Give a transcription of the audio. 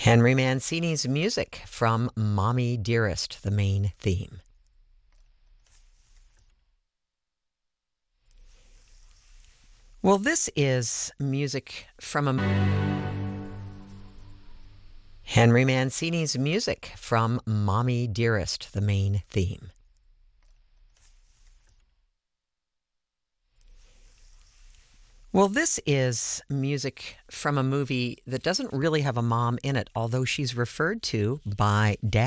Henry Mancini's music from Mommy Dearest, the main theme. Well, this is music from Henry Mancini's music from Mommy Dearest, the main theme. Well, this is music from a movie that doesn't really have a mom in it, although she's referred to by Dad.